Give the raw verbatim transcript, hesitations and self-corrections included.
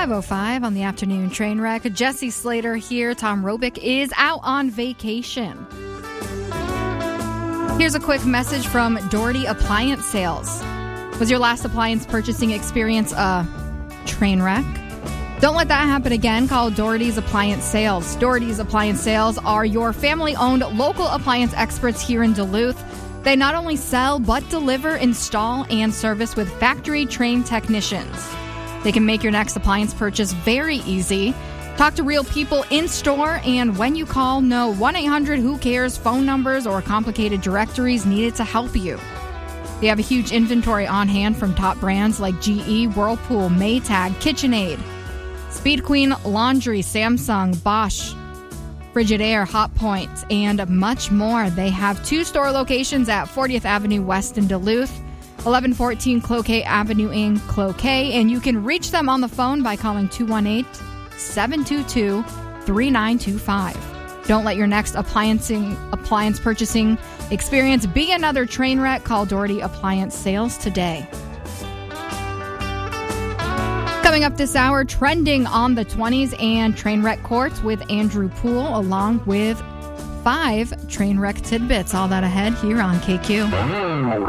five oh five on the afternoon train wreck. Jesse Slater here. Tom Robick is out on vacation. Here's a quick message from Doherty Appliance Sales. Was your last appliance purchasing experience a train wreck? Don't let that happen again. Call Doherty's Appliance Sales. Doherty's Appliance Sales are your family-owned local appliance experts here in Duluth. They not only sell, but deliver, install, and service with factory-trained technicians. They can make your next appliance purchase very easy. Talk to real people in store, and when you call, no one eight hundred who cares phone numbers or complicated directories needed to help you. They have a huge inventory on hand from top brands like G E, Whirlpool, Maytag, KitchenAid, Speed Queen Laundry, Samsung, Bosch, Frigidaire, Hotpoint, and much more. They have two store locations at fortieth Avenue West in Duluth, eleven fourteen Cloquet Avenue in Cloquet, and you can reach them on the phone by calling two one eight, seven two two, three nine two five. Don't let your next appliancing, appliance purchasing experience be another train wreck. Call Doherty Appliance Sales today. Coming up this hour, trending on the twenties and train wreck courts with Andrew Poole, along with five train wreck tidbits. All that ahead here on K Q.